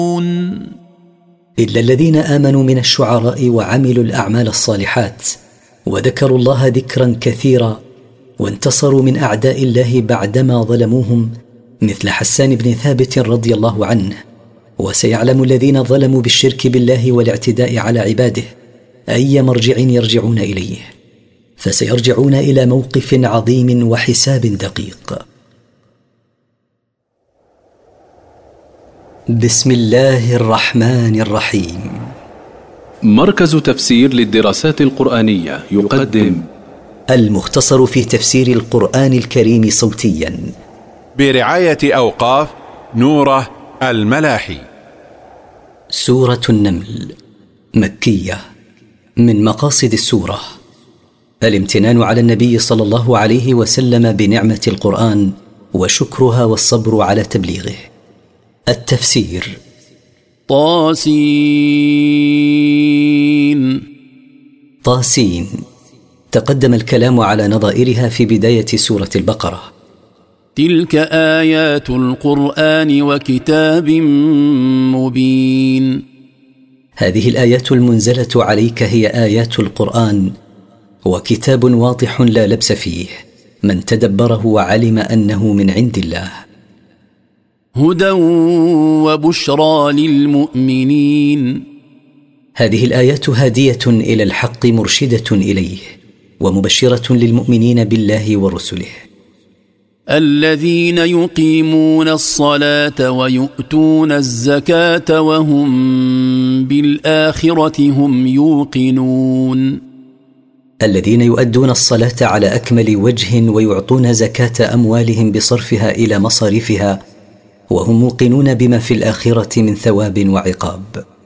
إلا الذين آمنوا من الشعراء وعملوا الأعمال الصالحات وذكروا الله ذكرا كثيرا وانتصروا من أعداء الله بعدما ظلموهم، مثل حسان بن ثابت رضي الله عنه. وسيعلم الذين ظلموا بالشرك بالله والاعتداء على عباده أي مرجع يرجعون إليه، فسيرجعون إلى موقف عظيم وحساب دقيق. بسم الله الرحمن الرحيم. مركز تفسير للدراسات القرآنية يقدم المختصر في تفسير القرآن الكريم صوتيا برعاية أوقاف نوره الملاحي. سورة النمل مكية. من مقاصد السورة الامتنان على النبي صلى الله عليه وسلم بنعمة القرآن وشكرها والصبر على تبليغه. التفسير. طاسين. تقدم الكلام على نظائرها في بداية سورة البقرة. تلك آيات القرآن وكتاب مبين. هذه الآيات المنزلة عليك هي آيات القرآن وكتاب واضح لا لبس فيه، من تدبره وعلم أنه من عند الله. هدى وبشرى للمؤمنين. هذه الآيات هادية إلى الحق مرشدة إليه ومبشرة للمؤمنين بالله ورسله. الذين يقيمون الصلاة ويؤتون الزكاة وهم بالآخرة هم يوقنون. الذين يؤدون الصلاة على أكمل وجه ويعطون زكاة أموالهم بصرفها إلى مصارفها وهم موقنون بما في الآخرة من ثواب وعقاب.